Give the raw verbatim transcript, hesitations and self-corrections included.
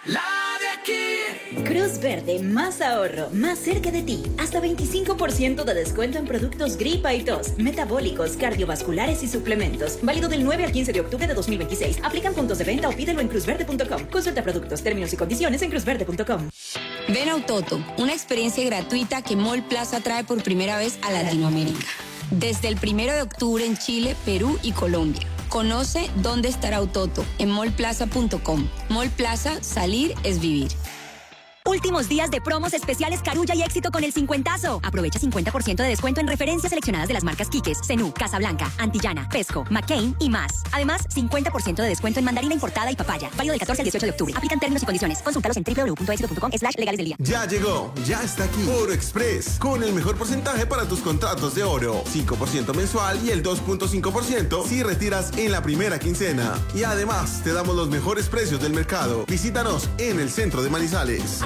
La de aquí. Cruz Verde, más ahorro, más cerca de ti. Hasta veinticinco por ciento de descuento en productos gripa y tos, metabólicos, cardiovasculares y suplementos. Válido del nueve al quince de octubre de dos mil veintiséis. Aplican puntos de venta o pídelo en cruz verde punto com. Consulta productos, términos y condiciones en cruz verde punto com. Ven a Autoto, una experiencia gratuita que Mall Plaza trae por primera vez a Latinoamérica. Desde el primero de octubre en Chile, Perú y Colombia. Conoce dónde estará Autoto en mall plaza punto com. Mall Plaza, salir es vivir. Últimos días de promos especiales Carulla y Éxito con el cincuentazo. Aprovecha cincuenta por ciento de descuento en referencias seleccionadas de las marcas Quiques, Zenú, Casablanca, Antillana, Pesco, McCain y más. Además, cincuenta por ciento de descuento en mandarina importada y papaya. Válido del catorce al dieciocho de octubre. Aplican términos y condiciones. Consúltalos en doble u doble u doble u punto éxito punto com slash legales del día. Ya llegó, ya está aquí Oro Express, con el mejor porcentaje para tus contratos de oro. cinco por ciento mensual y el dos punto cinco por ciento si retiras en la primera quincena. Y además, te damos los mejores precios del mercado. Visítanos en el centro de Manizales.